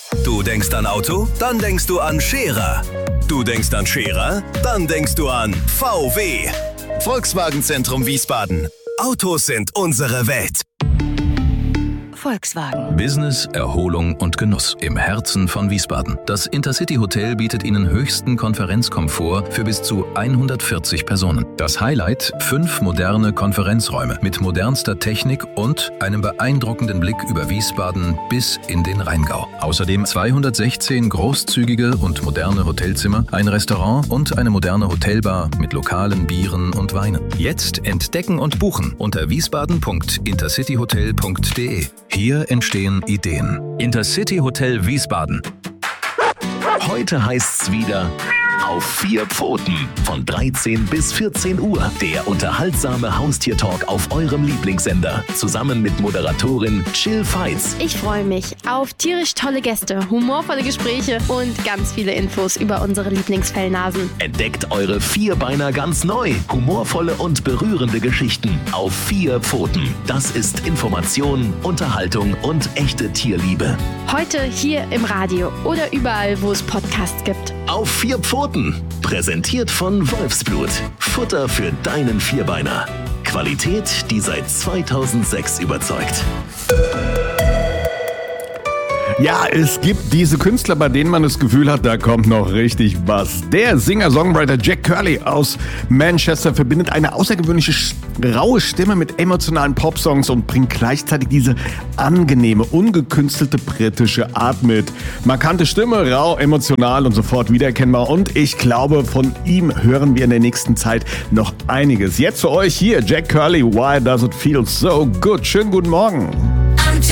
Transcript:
Du denkst an Auto? Dann denkst du an Scherer. Du denkst an Scherer? Dann denkst du an VW. Volkswagen Zentrum Wiesbaden. Autos sind unsere Welt. Volkswagen. Business, Erholung und Genuss im Herzen von Wiesbaden. Das Intercity Hotel bietet Ihnen höchsten Konferenzkomfort für bis zu 140 Personen. Das Highlight: 5 moderne Konferenzräume mit modernster Technik und einem beeindruckenden Blick über Wiesbaden bis in den Rheingau. Außerdem 216 großzügige und moderne Hotelzimmer, ein Restaurant und eine moderne Hotelbar mit lokalen Bieren und Weinen. Jetzt entdecken und buchen unter wiesbaden.intercityhotel.de. Hier entstehen Ideen. Intercity Hotel Wiesbaden. Heute heißt's wieder auf 4 Pfoten von 13 bis 14 Uhr. Der unterhaltsame Haustiertalk auf eurem Lieblingssender. Zusammen mit Moderatorin Chill Fights. Ich freue mich auf tierisch tolle Gäste, humorvolle Gespräche und ganz viele Infos über unsere Lieblingsfellnasen. Entdeckt eure Vierbeiner ganz neu. Humorvolle und berührende Geschichten auf 4 Pfoten. Das ist Information, Unterhaltung und echte Tierliebe. Heute hier im Radio oder überall, wo es Podcasts gibt. Auf 4 Pfoten. Präsentiert von Wolfsblut. Futter für deinen Vierbeiner. Qualität, die seit 2006 überzeugt. Ja, es gibt diese Künstler, bei denen man das Gefühl hat, da kommt noch richtig was. Der Singer-Songwriter Jack Curley aus Manchester verbindet eine außergewöhnliche raue Stimme mit emotionalen Popsongs und bringt gleichzeitig diese angenehme, ungekünstelte britische Art mit. Markante Stimme, rau, emotional und sofort wiedererkennbar. Und ich glaube, von ihm hören wir in der nächsten Zeit noch einiges. Jetzt für euch hier Jack Curley, Why Does It Feel So Good? Schönen guten Morgen.